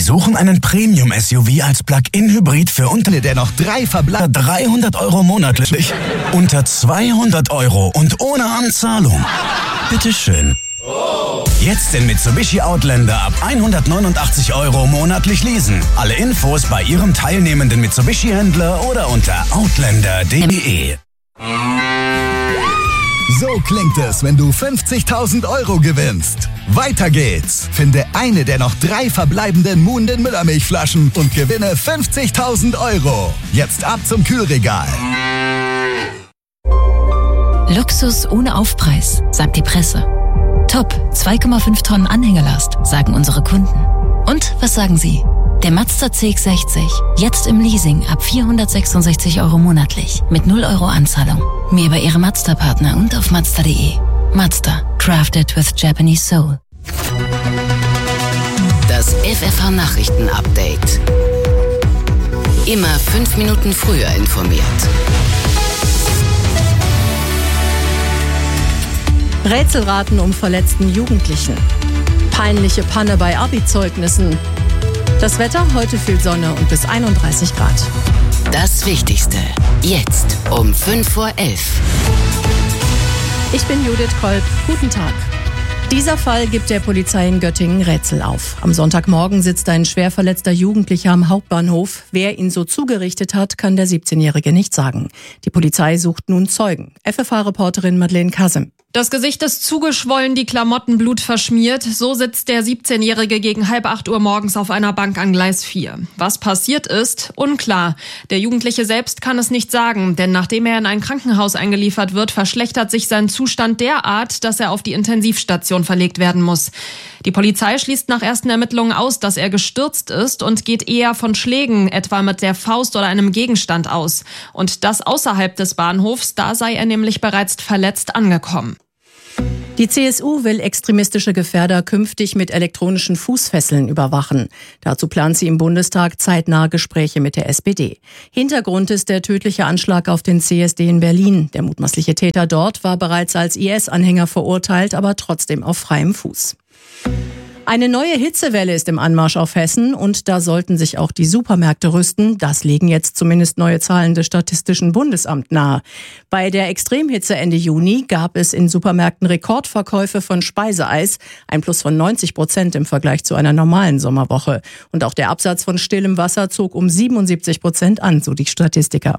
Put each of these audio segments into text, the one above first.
suchen einen Premium-SUV als Plug-in-Hybrid für der noch 300 Euro monatlich. Unter 200 Euro und ohne Anzahlung. Bitteschön. Jetzt den Mitsubishi Outlander ab 189 Euro monatlich leasen. Alle Infos bei Ihrem teilnehmenden Mitsubishi-Händler oder unter outlander.de. So klingt es, wenn du 50.000 Euro gewinnst. Weiter geht's. Finde eine der noch 3 verbleibenden Moon Müllermilchflaschen und gewinne 50.000 Euro. Jetzt ab zum Kühlregal. Luxus ohne Aufpreis, sagt die Presse. Top, 2,5 Tonnen Anhängelast, sagen unsere Kunden. Und was sagen Sie? Der Mazda CX-60, jetzt im Leasing ab 466 Euro monatlich, mit 0 Euro Anzahlung. Mehr bei Ihrem Mazda-Partner und auf Mazda.de. Mazda, crafted with Japanese soul. Das FFH-Nachrichten-Update. Immer 5 Minuten früher informiert. Rätselraten um verletzten Jugendlichen. Peinliche Panne bei Abi-Zeugnissen. Das Wetter, heute viel Sonne und bis 31 Grad. Das Wichtigste, jetzt um 5:11 Uhr. Ich bin Judith Kolb. Guten Tag. Dieser Fall gibt der Polizei in Göttingen Rätsel auf. Am Sonntagmorgen sitzt ein schwer verletzter Jugendlicher am Hauptbahnhof. Wer ihn so zugerichtet hat, kann der 17-Jährige nicht sagen. Die Polizei sucht nun Zeugen. FFH-Reporterin Madeleine Kasim. Das Gesicht ist zugeschwollen, die Klamotten blutverschmiert. So sitzt der 17-Jährige gegen 7:30 Uhr morgens auf einer Bank an Gleis 4. Was passiert ist, unklar. Der Jugendliche selbst kann es nicht sagen, denn nachdem er in ein Krankenhaus eingeliefert wird, verschlechtert sich sein Zustand derart, dass er auf die Intensivstation verlegt werden muss. Die Polizei schließt nach ersten Ermittlungen aus, dass er gestürzt ist und geht eher von Schlägen, etwa mit der Faust oder einem Gegenstand aus. Und das außerhalb des Bahnhofs, da sei er nämlich bereits verletzt angekommen. Die CSU will extremistische Gefährder künftig mit elektronischen Fußfesseln überwachen. Dazu plant sie im Bundestag zeitnah Gespräche mit der SPD. Hintergrund ist der tödliche Anschlag auf den CSD in Berlin. Der mutmaßliche Täter dort war bereits als IS-Anhänger verurteilt, aber trotzdem auf freiem Fuß. Eine neue Hitzewelle ist im Anmarsch auf Hessen und da sollten sich auch die Supermärkte rüsten. Das legen jetzt zumindest neue Zahlen des Statistischen Bundesamts nahe. Bei der Extremhitze Ende Juni gab es in Supermärkten Rekordverkäufe von Speiseeis, ein Plus von 90% im Vergleich zu einer normalen Sommerwoche. Und auch der Absatz von stillem Wasser zog um 77% an, so die Statistiker.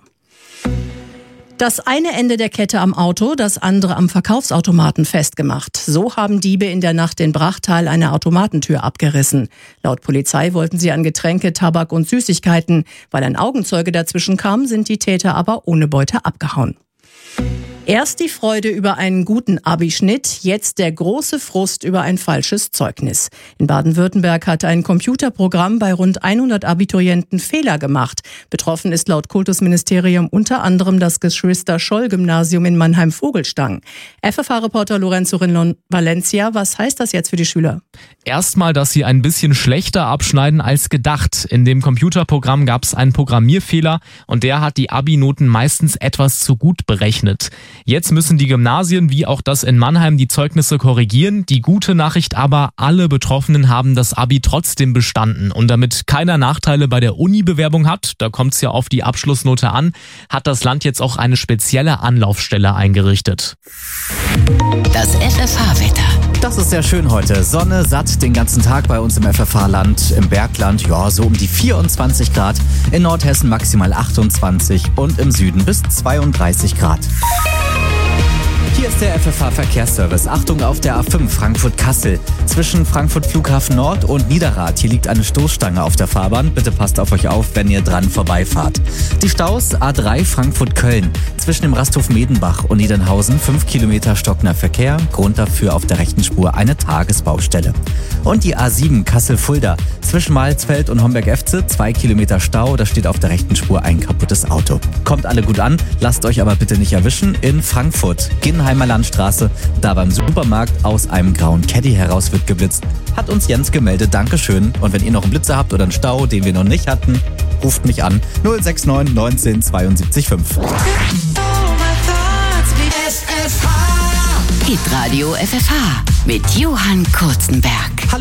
Das eine Ende der Kette am Auto, das andere am Verkaufsautomaten festgemacht. So haben Diebe in der Nacht in Brachtal eine Automatentür abgerissen. Laut Polizei wollten sie an Getränke, Tabak und Süßigkeiten. Weil ein Augenzeuge dazwischen kam, sind die Täter aber ohne Beute abgehauen. Erst die Freude über einen guten Abischnitt, jetzt der große Frust über ein falsches Zeugnis. In Baden-Württemberg hat ein Computerprogramm bei rund 100 Abiturienten Fehler gemacht. Betroffen ist laut Kultusministerium unter anderem das Geschwister-Scholl-Gymnasium in Mannheim-Vogelstang. FFH-Reporter Lorenzo Rinlon Valencia, was heißt das jetzt für die Schüler? Erstmal, dass sie ein bisschen schlechter abschneiden als gedacht. In dem Computerprogramm gab es einen Programmierfehler und der hat die Abi-Noten meistens etwas zu gut berechnet. Jetzt müssen die Gymnasien wie auch das in Mannheim die Zeugnisse korrigieren. Die gute Nachricht aber, alle Betroffenen haben das Abi trotzdem bestanden. Und damit keiner Nachteile bei der Uni-Bewerbung hat, da kommt es ja auf die Abschlussnote an, hat das Land jetzt auch eine spezielle Anlaufstelle eingerichtet. Das FFH-Wetter. Das ist sehr schön heute. Sonne satt den ganzen Tag bei uns im FFH-Land. Im Bergland, ja, so um die 24 Grad. In Nordhessen maximal 28 und im Süden bis 32 Grad. Hier ist der FFH-Verkehrsservice. Achtung auf der A5 Frankfurt-Kassel. Zwischen Frankfurt Flughafen Nord und Niederrad. Hier liegt eine Stoßstange auf der Fahrbahn. Bitte passt auf euch auf, wenn ihr dran vorbeifahrt. Die Staus A3 Frankfurt-Köln. Zwischen dem Rasthof Medenbach und Niedernhausen 5 Kilometer stockender Verkehr. Grund dafür auf der rechten Spur eine Tagesbaustelle. Und die A7 Kassel-Fulda. Zwischen Malzfeld und Homberg-Efze 2 Kilometer Stau. Da steht auf der rechten Spur ein kaputtes Auto. Kommt alle gut an, lasst euch aber bitte nicht erwischen. In Frankfurt, Ginnheimer Landstraße, da beim Supermarkt aus einem grauen Caddy heraus wird geblitzt. Hat uns Jens gemeldet, Dankeschön. Und wenn ihr noch einen Blitzer habt oder einen Stau, den wir noch nicht hatten, ruft mich an. 069 19 72 5. Hitradio FFH mit Johann Kurzenberg.